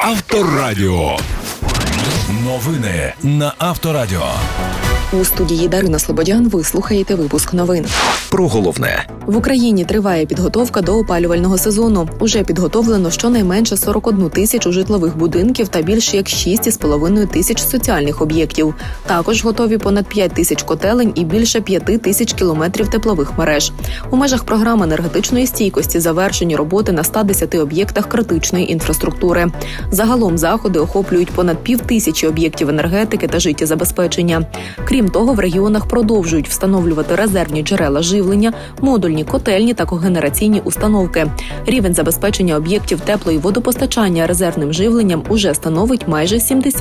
Авторадіо. Новини на Авторадіо. У студії Дарина Слободян ви слухаєте випуск новин. Про головне. В Україні триває підготовка до опалювального сезону. Уже підготовлено щонайменше 41 тисячу житлових будинків та більше як 6,5 тисяч соціальних об'єктів. Також готові понад 5 тисяч котелень і більше 5 тисяч кілометрів теплових мереж. У межах програми енергетичної стійкості завершені роботи на 110 об'єктах критичної інфраструктури. Загалом заходи охоплюють понад 5000 об'єктів енергетики та життєзабезпечення. Крім того, в регіонах продовжують встановлювати резервні джерела живлення, модульні котельні та когенераційні установки. Рівень забезпечення об'єктів тепло- і водопостачання резервним живленням уже становить майже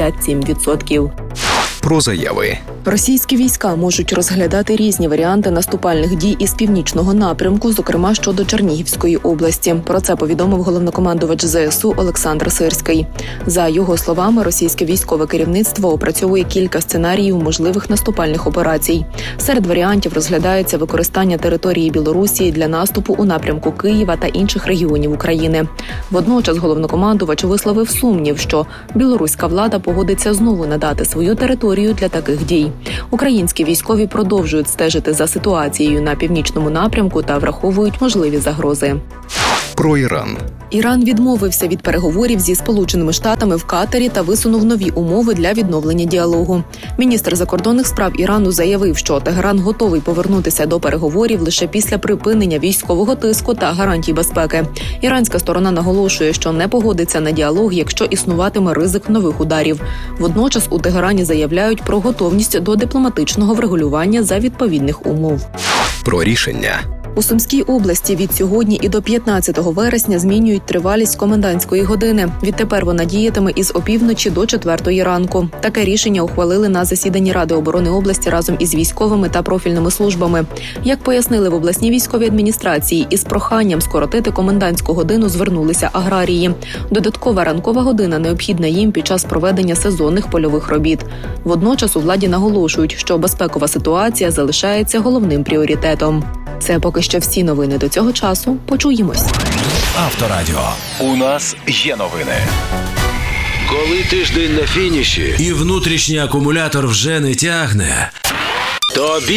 77%. Про заяви. Російські війська можуть розглядати різні варіанти наступальних дій із північного напрямку, зокрема щодо Чернігівської області. Про це повідомив головнокомандувач ЗСУ Олександр Сирський. За його словами, російське військове керівництво опрацьовує кілька сценаріїв можливих наступальних операцій. Серед варіантів розглядається використання території Білорусі для наступу у напрямку Києва та інших регіонів України. Водночас головнокомандувач висловив сумнів, що білоруська влада погодиться знову надати свою територію для таких дій. Українські військові продовжують стежити за ситуацією на північному напрямку та враховують можливі загрози. Про Іран. Іран відмовився від переговорів зі Сполученими Штатами в Катарі та висунув нові умови для відновлення діалогу. Міністр закордонних справ Ірану заявив, що Тегеран готовий повернутися до переговорів лише після припинення військового тиску та гарантій безпеки. Іранська сторона наголошує, що не погодиться на діалог, якщо існуватиме ризик нових ударів. Водночас у Тегерані заявляють про готовність до дипломатичного врегулювання за відповідних умов. Про рішення. У Сумській області від сьогодні і до 15 вересня змінюють тривалість комендантської години. Відтепер вона діятиме із опівночі до 4 ранку. Таке рішення ухвалили на засіданні Ради оборони області разом із військовими та профільними службами. Як пояснили в обласній військовій адміністрації, із проханням скоротити комендантську годину звернулися аграрії. Додаткова ранкова година необхідна їм під час проведення сезонних польових робіт. Водночас у владі наголошують, що безпекова ситуація залишається головним пріоритетом. Це поки що всі новини до цього часу. Почуємось. Авторадіо. У нас є новини. Коли тиждень на фініші і внутрішній акумулятор вже не тягне, тобі